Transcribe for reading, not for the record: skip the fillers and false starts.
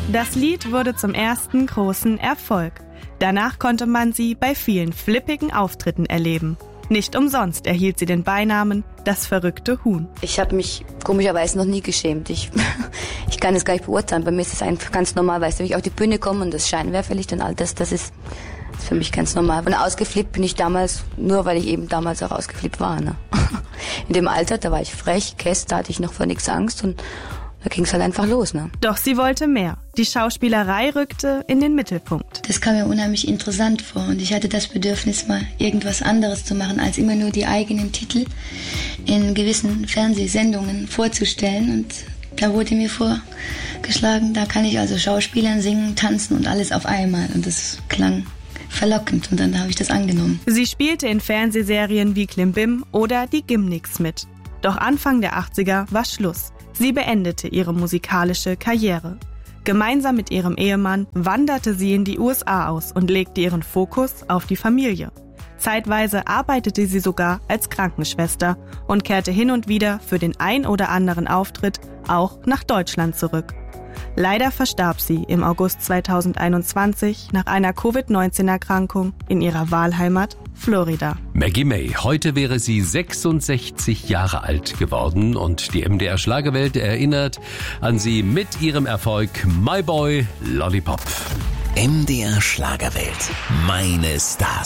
Das Lied wurde zum ersten großen Erfolg. Danach konnte man sie bei vielen flippigen Auftritten erleben. Nicht umsonst erhielt sie den Beinamen »Das verrückte Huhn«. Ich habe mich komischerweise noch nie geschämt. Ich kann es gar nicht beurteilen. Bei mir ist es einfach ganz normal, weißt du, wenn ich auf die Bühne komme und das Scheinwerferlicht und all das ist für mich ganz normal. Und ausgeflippt bin ich damals, nur weil ich eben damals auch ausgeflippt war. Ne? In dem Alter, da war ich frech, da hatte ich noch vor nichts Angst und da ging es halt einfach los. Ne? Doch sie wollte mehr. Die Schauspielerei rückte in den Mittelpunkt. Das kam mir unheimlich interessant vor und ich hatte das Bedürfnis, mal irgendwas anderes zu machen, als immer nur die eigenen Titel in gewissen Fernsehsendungen vorzustellen. Und da wurde mir vorgeschlagen, da kann ich also Schauspielern, singen, tanzen und alles auf einmal. Und das klang verlockend und dann habe ich das angenommen. Sie spielte in Fernsehserien wie Klimbim oder Die Gymnix mit. Doch Anfang der 80er war Schluss. Sie beendete ihre musikalische Karriere. Gemeinsam mit ihrem Ehemann wanderte sie in die USA aus und legte ihren Fokus auf die Familie. Zeitweise arbeitete sie sogar als Krankenschwester und kehrte hin und wieder für den ein oder anderen Auftritt auch nach Deutschland zurück. Leider verstarb sie im August 2021 nach einer Covid-19-Erkrankung in ihrer Wahlheimat Florida. Maggie May, heute wäre sie 66 Jahre alt geworden und die MDR Schlagerwelt erinnert an sie mit ihrem Erfolg My Boy Lollipop. MDR Schlagerwelt. Meine Stars.